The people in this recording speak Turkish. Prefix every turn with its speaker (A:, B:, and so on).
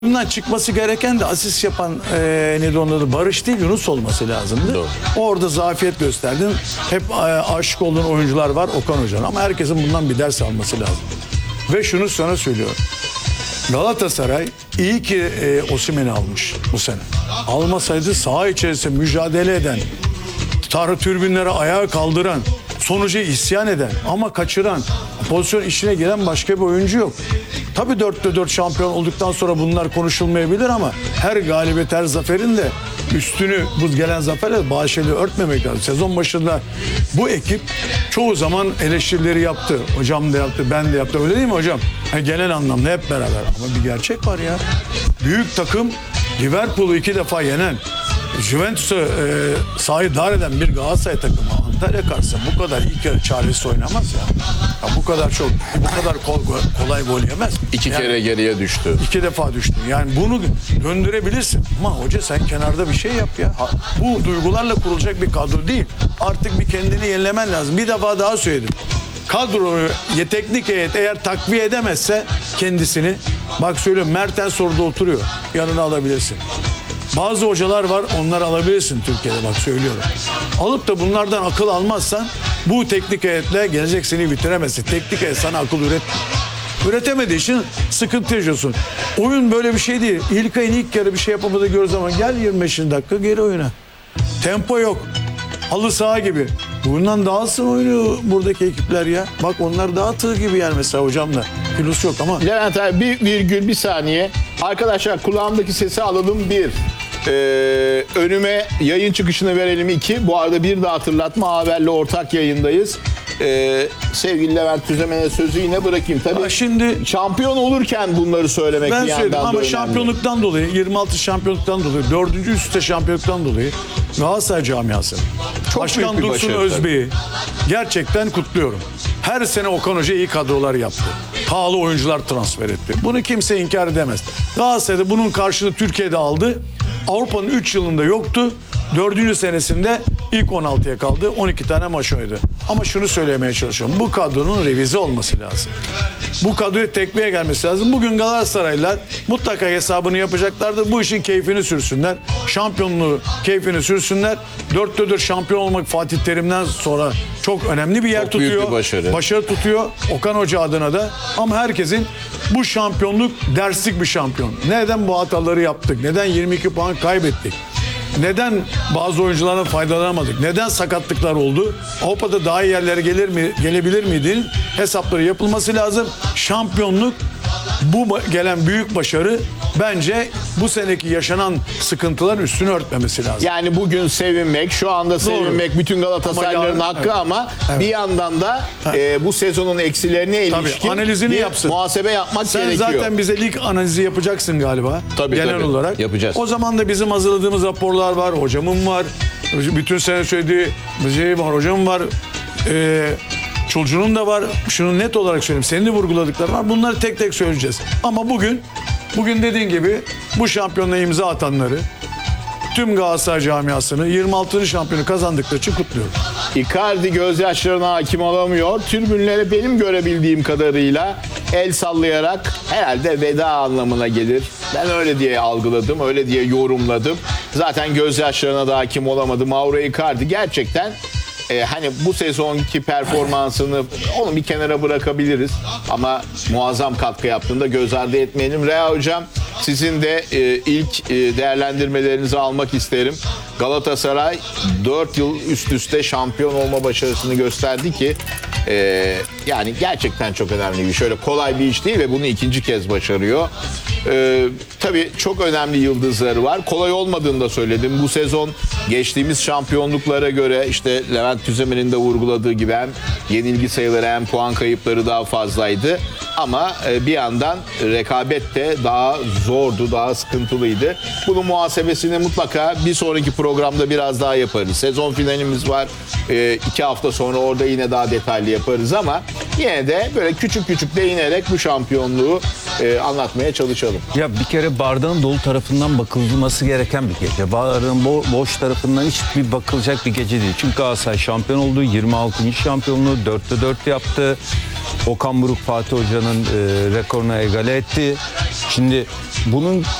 A: Bundan çıkması gereken de asist yapan neydi onun adı? Barış değil, Yunus olması lazımdı.
B: Doğru.
A: Orada zafiyet gösterdin. Hep aşık olduğun oyuncular var Okan Hoca'nın ama herkesin bundan bir ders alması lazım. Ve şunu sana söylüyorum. Galatasaray iyi ki Osimhen'i almış bu sene. Almasaydı saha içerisinde mücadele eden, tribünlere ayağa kaldıran, sonucu isyan eden ama kaçıran, pozisyon içine giren başka bir oyuncu yok. Tabii 4'te 4 şampiyon olduktan sonra bunlar konuşulmayabilir ama her galibiyet, her zaferin de üstünü bu gelen zaferle bağışıyla örtmemek lazım. Sezon başında bu ekip çoğu zaman eleştirileri yaptı. Hocam da yaptı, ben de yaptı. Öyle değil mi hocam? Yani genel anlamda hep beraber. Ama bir gerçek var ya. Büyük takım Liverpool'u 2 defa yenen, Juventus'u sahayı dar eden bir Galatasaray takımı Antalya karşısında bu kadar ilk yarı çaresiz oynamaz ya. Ya bu kadar çok, bu kadar kolay gol yemez.
B: İki kere geriye düştü.
A: 2 defa düştün. Yani bunu döndürebilirsin. Ama hoca sen kenarda bir şey yap ya. Bu duygularla kurulacak bir kadro değil. Artık bir kendini yenilemen lazım. Bir defa daha söyledim. Kadroyu teknik heyet eğer takviye edemezse kendisini, bak söylüyorum, Mertens orada oturuyor. Yanına alabilirsin. Bazı hocalar var, onları alabilirsin Türkiye'de, bak söylüyorum. Alıp da bunlardan akıl almazsan bu teknik heyetle gelecek seni bitiremezsin. Teknik heyet sana akıl üretemediği için sıkıntı yaşıyorsun. Oyun böyle bir şey değil. İlkay'ın ilk yarı bir şey yapamadığı gördüğü zaman gel 25. dakika geri oyna. Tempo yok. Halı saha gibi. Bundan dağılsın oyunu buradaki ekipler ya. Bak onlar daha tığ gibi yani mesela hocamla. Kilosu yok ama.
C: Levent abi bir saniye. Arkadaşlar kulağımdaki sesi alalım 1. Önüme yayın çıkışını verelim 2. Bu arada bir de hatırlatma, Haber'le ortak yayındayız. Sevgili Levent Tüzemen'e sözü yine bırakayım. Tabii
A: Şimdi
C: şampiyon olurken bunları söylemek
A: ben
C: bir
A: söyledim
C: yandan da
A: ama
C: önemli.
A: şampiyonluktan dolayı, 26 şampiyonluktan dolayı, 4. üst üste şampiyonluktan dolayı Galatasaray camiası,
C: Çok
A: Başkan
C: büyük bir
A: Dursun
C: başarı
A: Özbey'i gerçekten kutluyorum. Her sene Okan Hoca iyi kadrolar yaptı. Pahalı oyuncular transfer etti. Bunu kimse inkar edemez. Galatasaray'da bunun karşılığını Türkiye'de aldı. Avrupa'nın 3 yılında yoktu. 4. senesinde ilk 16'ya kaldı. 12 tane maç oynadı. Ama şunu söylemeye çalışıyorum. Bu kadronun revize olması lazım. Bu kadroya tekmeye gelmesi lazım. Bugün Galatasaraylılar mutlaka hesabını yapacaklardır. Bu işin keyfini sürsünler. Şampiyonluğu keyfini sürsünler. 4'te 4 şampiyon olmak Fatih Terim'den sonra çok önemli bir yer
B: Çok büyük
A: tutuyor.
B: bir başarı.
A: Başarı tutuyor. Okan Hoca adına da. Ama herkesin bu şampiyonluk derslik bir şampiyon. Neden bu hataları yaptık? Neden 22 puan kaybettik? Neden bazı oyunculardan faydalanamadık? Neden sakatlıklar oldu? Avrupa'da daha iyi yerlere gelebilir miydin? Hesapları yapılması lazım. Şampiyonluk, bu gelen büyük başarı bence bu seneki yaşanan sıkıntıların üstünü örtmemesi lazım.
C: Yani bugün sevinmek, şu anda sevinmek bütün Galatasaraylıların
A: Ama
C: hakkı ama bir yandan da bu sezonun eksilerine ilişkin
A: analizini
C: bir
A: yapsın.
C: muhasebe yapmak
A: Sen
C: gerekiyor.
A: zaten bize lig analizi yapacaksın galiba.
B: Tabii,
A: genel
B: tabii.
A: olarak.
B: Yapacağız.
A: O zaman da bizim hazırladığımız raporlar var. Hocamın var. Bütün sene söylediği şey var. Hocam var. Çulcu'nun da var. Şunu net olarak söyleyeyim. Senin de vurguladıkların var. Bunları tek tek söyleyeceğiz. Ama bugün dediğin gibi bu şampiyonluğa imza atanları, tüm Galatasaray camiasını 26. şampiyonu kazandıkları için kutluyorum.
C: Icardi gözyaşlarına hakim olamıyor. Tribünlere benim görebildiğim kadarıyla el sallayarak herhalde veda anlamına gelir. Ben öyle diye algıladım, öyle diye yorumladım. Zaten gözyaşlarına da hakim olamadı. Mauro Icardi gerçekten hani bu sezonki performansını onu bir kenara bırakabiliriz. Ama muazzam katkı yaptığında göz ardı etmeyelim. Rea Hocam, sizin de ilk değerlendirmelerinizi almak isterim. Galatasaray 4 yıl üst üste şampiyon olma başarısını gösterdi ki yani gerçekten çok önemli bir. Şöyle kolay bir iş değil ve bunu ikinci kez başarıyor. Tabii çok önemli yıldızları var. Kolay olmadığını da söyledim. Bu sezon geçtiğimiz şampiyonluklara göre işte Levent Tüzemen'in de vurguladığı gibi hem yenilgi sayıları hem puan kayıpları daha fazlaydı. Ama bir yandan rekabet de daha zordu, daha sıkıntılıydı. Bunun muhasebesini mutlaka bir sonraki programda biraz daha yaparız. Sezon finalimiz var. 2 hafta sonra orada yine daha detaylı yaparız ama yine de böyle küçük küçük değinerek bu şampiyonluğu anlatmaya çalışalım.
B: Ya bir kere bardağın dolu tarafından bakılması gereken bir gece. Bardağın boş tarafından hiçbir bakılacak bir gece değil. Çünkü Galatasaray şampiyon oldu. 26. şampiyonluğu 4'te 4 yaptı. Okan Buruk Fatih Hoca'nın rekorunu egale etti. Şimdi bunun